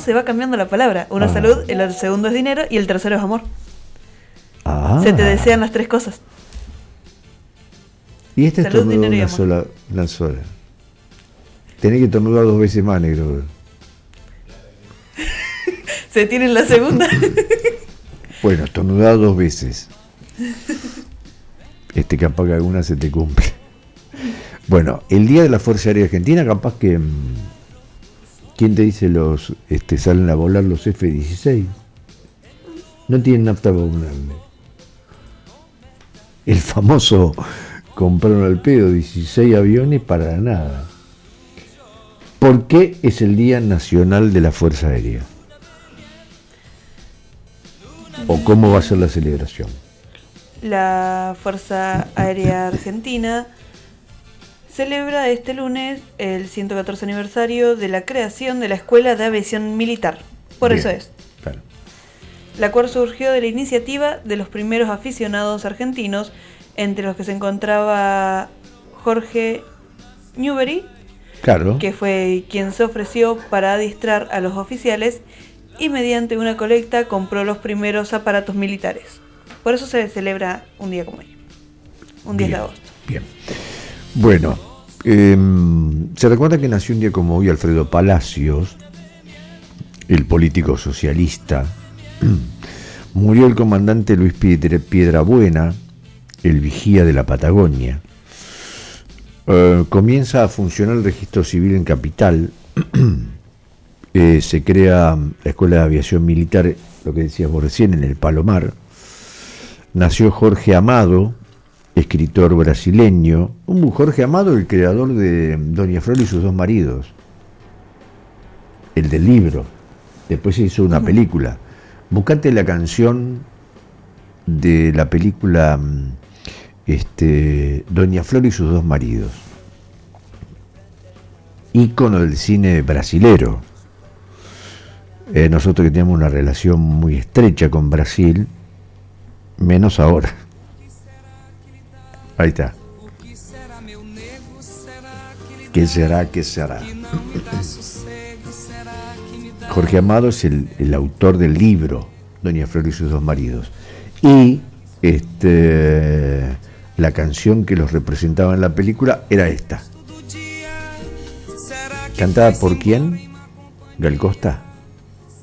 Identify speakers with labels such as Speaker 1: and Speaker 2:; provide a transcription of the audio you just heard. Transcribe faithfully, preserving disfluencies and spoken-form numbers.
Speaker 1: se va cambiando la palabra. Uno
Speaker 2: Ah.
Speaker 1: es salud, el segundo es dinero y el tercero es amor.
Speaker 2: Ah.
Speaker 1: Se te desean las tres cosas.
Speaker 2: Y este
Speaker 1: Salud,
Speaker 2: estornudó
Speaker 1: dinero y
Speaker 2: una
Speaker 1: amor.
Speaker 2: sola, una sola. Tenés que estornudar dos veces más, negro.
Speaker 1: Se tiene la segunda.
Speaker 2: Bueno, estornudado dos veces. Este, capaz que alguna se te cumple. Bueno, el día de la Fuerza Aérea Argentina, capaz que. mm, ¿Quién te dice los. Este, salen a volar los F dieciséis? No tienen nafta abominable. El famoso compraron al pedo dieciséis aviones para nada. ¿Por qué es el Día Nacional de la Fuerza Aérea? ¿O cómo va a ser la celebración?
Speaker 1: La Fuerza Aérea Argentina celebra este lunes el ciento catorce aniversario de la creación de la Escuela de Aviación Militar. Por
Speaker 2: Bien,
Speaker 1: eso es.
Speaker 2: claro.
Speaker 1: La cual surgió de la iniciativa de los primeros aficionados argentinos, entre los que se encontraba Jorge Newbery,
Speaker 2: Claro.
Speaker 1: que fue quien se ofreció para adiestrar a los oficiales y mediante una colecta compró los primeros aparatos militares. Por eso se celebra un día como hoy, un diez de
Speaker 2: Bien,
Speaker 1: agosto.
Speaker 2: Bien. Bueno, eh, se recuerda que nació un día como hoy Alfredo Palacios, el político socialista. Murió el comandante Luis Piedra- Piedrabuena, el vigía de la Patagonia. Eh, comienza a funcionar el registro civil en Capital. Eh, se crea la Escuela de Aviación Militar, lo que decíamos recién, en el Palomar. Nació Jorge Amado, escritor brasileño. Un Jorge Amado, el creador de Doña Flor y sus dos maridos. El del libro. Después se hizo una película. Buscate la canción de la película este, Doña Flor y sus dos maridos. Ícono del cine brasilero. Eh, nosotros que tenemos una relación muy estrecha con Brasil, menos ahora. Ahí está. ¿Qué será? ¿Qué será? Jorge Amado es el, el autor del libro Doña Flor y sus dos maridos. Y este, la canción que los representaba en la película era esta. ¿Cantada por quién? Gal Costa.